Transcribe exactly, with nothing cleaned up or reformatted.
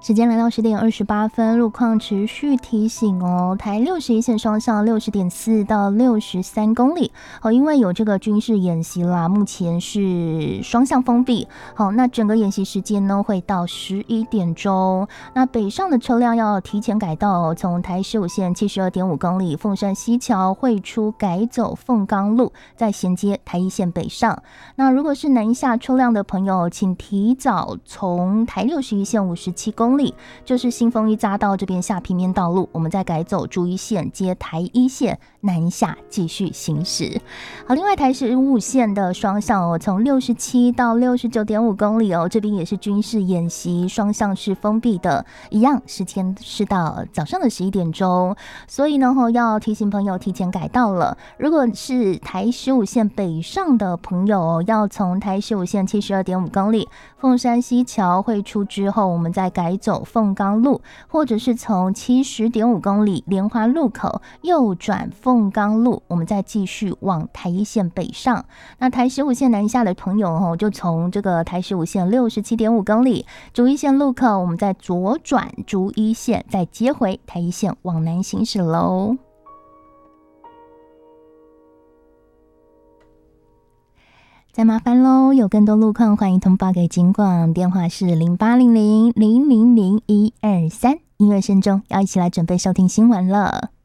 时间来到十点二十八分，路况持续提醒哦，台六十一线双向六十点四到六十三公里，好，因为有这个军事演习啦，目前是双向封闭，好，那整个演习时间呢会到十一点钟，那北上的车辆要提前改道，从台十五线七十二点五公里凤山西桥会出改走凤冈路，再衔接台一线北上。那如果是南下车辆的朋友，请提早从台六十一线五十七公里，就是新丰一匝道这边下平面道路，我们再改走竹一线接台一线南下继续行驶。好，另外台十五线的双向哦，从六十七到六十九点五公里哦，这边也是军事演习，双向是封闭的，一样时间是到早上的十一点钟，所以呢要提醒朋友提前改道了。如果是台十五线北上的朋友，要从台十五线七十二点五公里凤山西桥会出之后，我们再改走凤冈路，或者是从七十点五公里莲花路口右转凤冈路，我们再继续往台一线北上。那台十五线南下的朋友就从这个台十五线六十七点五公里竹一线路口，我们再左转竹一线，再接回台一线往南行驶喽。再麻烦喽，有更多路况欢迎通报给警广，电话是零八零零零零零一二三。音乐声中要一起来准备收听新闻了。